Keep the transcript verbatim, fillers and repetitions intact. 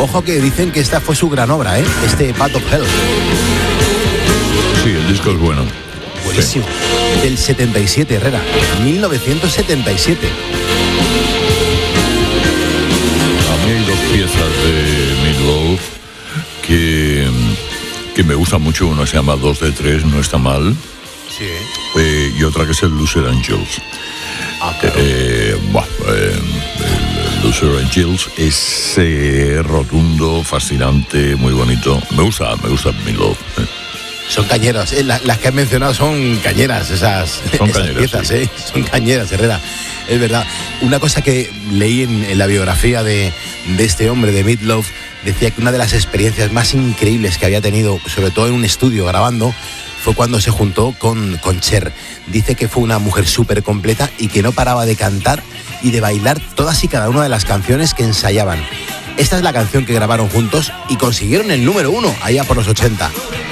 Ojo que dicen que esta fue su gran obra, ¿eh? Este Path of Hell. Sí, el disco es bueno. Buenísimo. Sí. Del setenta y siete, Herrera. mil novecientos setenta y siete. A mí hay dos piezas de Meat Loaf que, que me gustan mucho. Una se llama dos de tres, no está mal. Sí. Eh, y otra que es el Loser Angels. Ah, claro. Eh, bueno, eh, el Loser Angels es eh, rotundo, fascinante, muy bonito. Me gusta, me gusta Meat Loaf. Eh. Son cañeras, eh, la, las que has mencionado son cañeras, esas, son esas cañeras, piezas, sí. eh, son cañeras, Herrera. Es verdad. Una cosa que leí en, en la biografía de, de este hombre, de Meat Loaf, decía que una de las experiencias más increíbles que había tenido, sobre todo en un estudio grabando, fue cuando se juntó con, con Cher. Dice que fue una mujer súper completa y que no paraba de cantar y de bailar todas y cada una de las canciones que ensayaban. Esta es la canción que grabaron juntos y consiguieron el número uno allá por los ochenta.